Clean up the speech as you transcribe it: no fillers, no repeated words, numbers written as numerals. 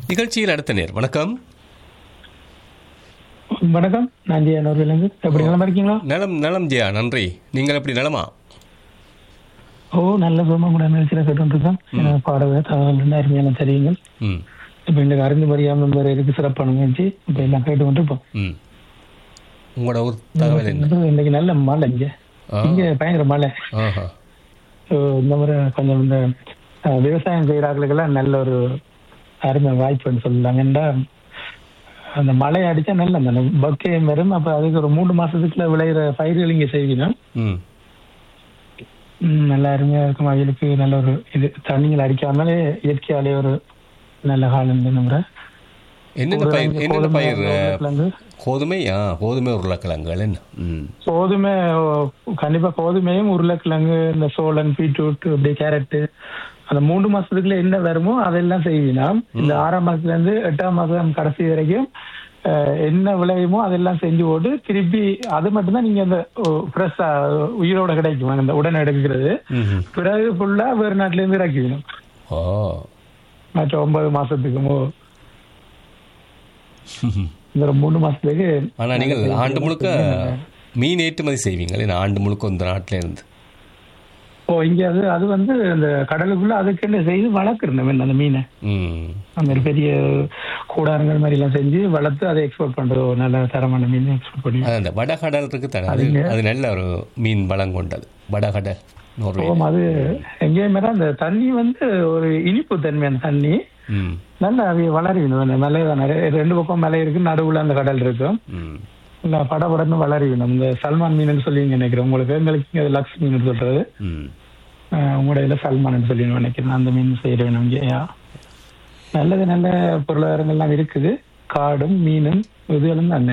நிகழ்ச்சியில் அடுத்த நேர். வணக்கம். வணக்கம், நான் ஜெயா நோர்வேலேருந்து. எப்படி நலமா இருக்கீங்களா? நலம் நலம் ஜெயா, நன்றி. நீங்கள் எப்படி நலமா? நல்ல சுகமாக கூட நிகழ்ச்சியில் கேட்டுருக்கோம். பாடவே தகவல் அருமையான தெரியுங்கள். இப்போ இந்த அறிந்து மரியாமல் வேறு எதுக்கு சிறப்பான நிகழ்ச்சி இப்போ எல்லாம் கேட்டு கொண்டிருப்போம். உங்களோட ஒரு தகவல் என்ன? இன்னைக்கு நல்ல மழை, இங்கே பயங்கர மழை. இந்த முறை கொஞ்சம் இந்த விவசாயம் செய்கிறார்களுக்கெல்லாம் நல்ல ஒரு அருமை வாய்ப்புன்னு சொல்லலாம். ஏன்னா அந்த மழை அடிச்சா நல்ல அந்த பக்கையும் வரும். அப்ப அதுக்கு ஒரு 3 மாசத்துக்குள்ள விளையிற பயிர்கள் இங்க செய்யணும். நல்ல அருமையா இருக்கும். அவங்களுக்கு நல்ல ஒரு இது தண்ணிகள் அடிக்காமலே இயற்கையாலே ஒரு நல்ல காலம் முறை. என்னென்ன பயிர்? கோதுமை உருளைக்கிழங்குகள். என்ன கோதுமை? கண்டிப்பா கோதுமையும் உருளைக்கிழங்கு, இந்த சோளன், பீட்ரூட், இப்படி கேரட்டு, அந்த 3 மாசத்துக்குள்ள என்ன வருமோ அதெல்லாம் செய்வீங்கன்னா இந்த 6ஆம் மாசத்துல இருந்து 8ஆம் மாசம் கடைசி வரைக்கும் என்ன விளையுமோ அதெல்லாம் செஞ்சு போட்டு திருப்பி அது மட்டும்தான் நீங்க அந்த ஃப்ரெஷ்ஷா உயிரோட கிடைக்கும். அந்த உடனே எடுக்கிறது பிறகு ஃபுல்லா வேறு நாட்டுல இருந்து இறக்கிக்கணும். மற்ற 9 மாசத்துக்கு இந்த 3 மாசத்துக்கு. ஆனா நீங்கள் ஆண்டு முழுக்க மீன் ஏற்றுமதி செய்வீங்க ஆண்டு முழுக்க இந்த நாட்டில இருந்து? இங்க அது வந்து அந்த கடலுக்குள்ள அதுக்குன்னு செய்து வளர்க்குறேன் அந்த மீனை. அந்த பெரிய கூடாரங்கள் மாதிரி எல்லாம் செஞ்சு வளர்த்து அதை எக்ஸ்போர்ட் பண்றது. நல்ல தரமான மீன் எக்ஸ்போர்ட் பண்ணி. அந்த வடகடல் இருக்கு தானே, அது நல்ல ஒரு மீன் வளம் கொண்டது வடகடல். அது எங்கேயுமே அந்த தண்ணி வந்து ஒரு இனிப்பு தன்மையான தண்ணி. நல்லா வளரிக்கணும். மலை தானே, 2 பக்கம் மலை இருக்கு, நடுவுல அந்த கடல் இருக்கும். படபடன்னு வளரிக்கணும். இந்த சல்மான் மீன் சொல்லி நினைக்கிறேன். உங்களுக்கு எங்களுக்கு லக்ஸ் மீன் சொல்றது, உங்களோட இதுல சல்மான் சொல்லி நினைக்கிறேன். அந்த மீன் செய்ய வேணும். நல்லது, நல்ல பொருளாதாரங்கள்லாம் இருக்குது. காடும் மீனும் இதுகளும் தான்